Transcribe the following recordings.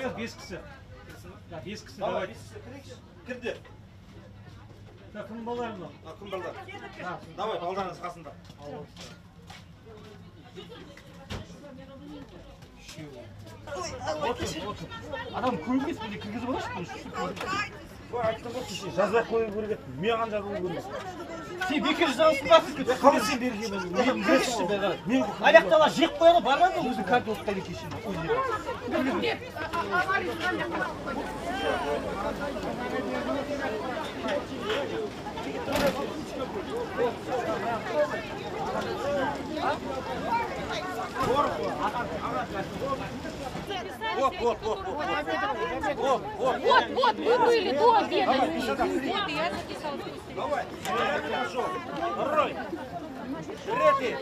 Yok 5 kişi. Ya 5 kişi Давай, давай. кірді. Кім балдар мынау? Кім балдар? Давай, балдарыңыз қасында. Адам көрмес бізде кіргізіп алайыншы. Айттым ғой кеше жазбай қою керек еді. Маған жазылу керек. Сен бекер жазылсын бассыз. Қалай сен берген? Мен аяқтала жеп қояды бармады өзі картошкаға кеше. Вот, вы были до обеда. Вот, я записала. Давай. Хорошо. Рой. Реки.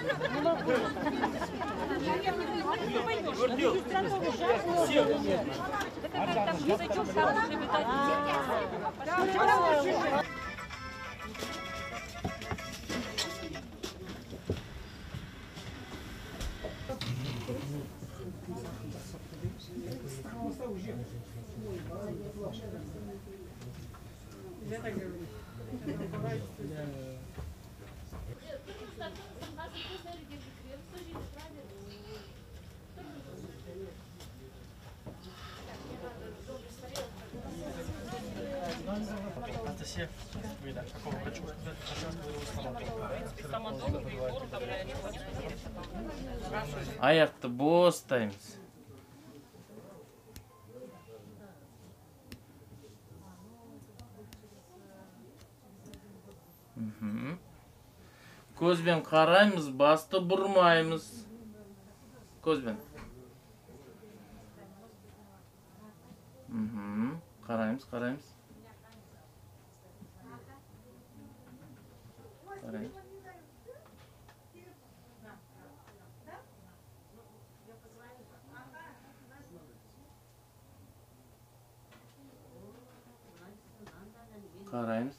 Анастасия, какого хочу? Аяқты бостаймыз. Көзбен қараймыз, басты бұрмаймыз. Көзбен. Қараймыз. Қараймыз. Қараймыз.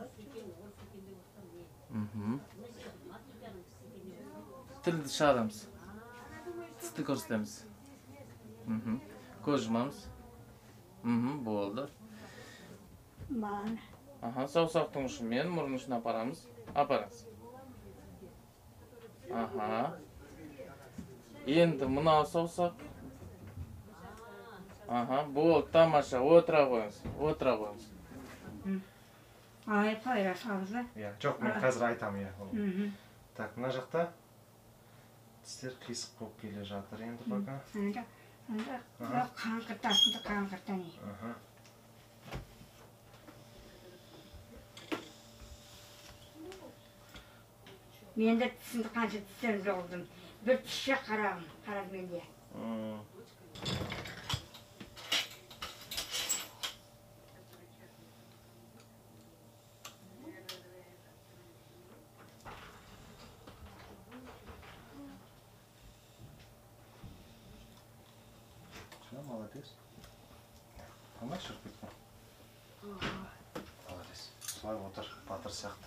Тілді шығарамыз. Тісті көрсетеміз. Көз жұмамыз. Болды. Саусақтың ұшымен мұрын ұшын апарамыз. Апараңыз. Енді мынау саусақ. Болды, тамаша. Отыра қойыңыз. Айыра салызы. Жоқ, мен қазір айтамын. Так, мына жақта тістер қисық болып келе жатыр енді пока. Қаңқыртасын. Мен де тісімді қанша тістерім жоғылдым. Bir tişe karar mendiye. Молодец. Она шырпит. Молодец. Слай отыр, батыр сияқты.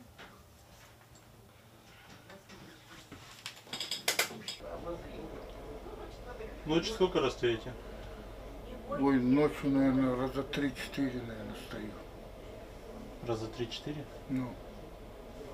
Ночью сколько раз стоите? Ой, ночью, наверное, раза 3-4, наверное, стою. Раза 3-4? Ну.